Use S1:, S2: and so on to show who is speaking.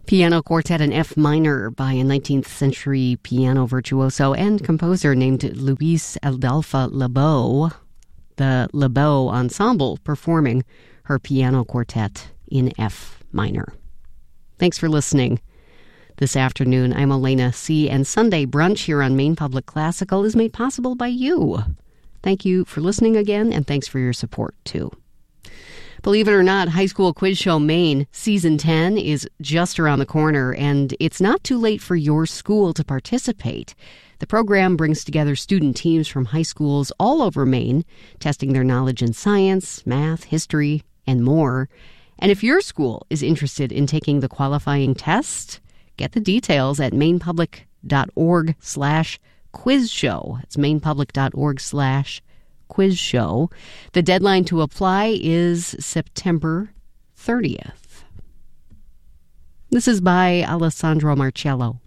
S1: Piano Quartet in F minor by a 19th century piano virtuoso and composer named Louise Adolphe Lebeau. The Lebeau Ensemble performing her piano quartet in F minor. Thanks for listening. This afternoon, I'm Elena C., and Sunday Brunch here on Maine Public Classical is made possible by you. Thank you for listening again, and thanks for your support, too. Believe it or not, High School Quiz Show Maine Season 10 is just around the corner, and it's not too late for your school to participate. The program brings together student teams from high schools all over Maine, testing their knowledge in science, math, history, and more. And if your school is interested in taking the qualifying test, get the details at mainepublic.org/quizshow. It's mainepublic.org/quizshow. The deadline to apply is September 30th. This is by Alessandro Marcello.